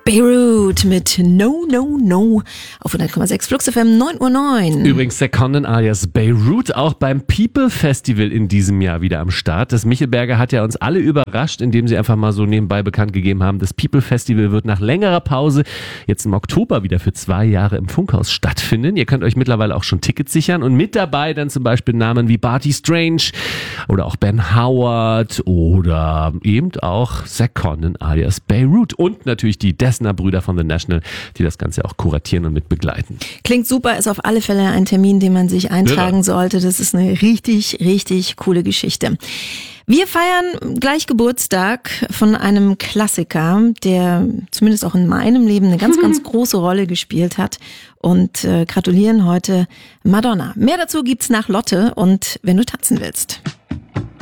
Beirut mit No, No, No auf 100,6 Flux FM 9:09 Uhr. Übrigens Seconden alias Beirut auch beim People Festival in diesem Jahr wieder am Start. Das Michelberger hat ja uns alle überrascht, indem sie einfach mal so nebenbei bekannt gegeben haben, das People Festival wird nach längerer Pause jetzt im Oktober wieder für 2 Jahre im Funkhaus stattfinden. Ihr könnt euch mittlerweile auch schon Tickets sichern und mit dabei dann zum Beispiel Namen wie Barty Strange oder auch Ben Howard oder eben auch Seconden alias Beirut und natürlich die Dessner-Brüder von The National, die das Ganze auch kuratieren und mit begleiten. Klingt super, ist auf alle Fälle ein Termin, den man sich eintragen sollte. Das ist eine richtig, richtig coole Geschichte. Wir feiern gleich Geburtstag von einem Klassiker, der zumindest auch in meinem Leben eine ganz, ganz große Rolle gespielt hat und gratulieren heute Madonna. Mehr dazu gibt's nach Lotte und wenn du tanzen willst.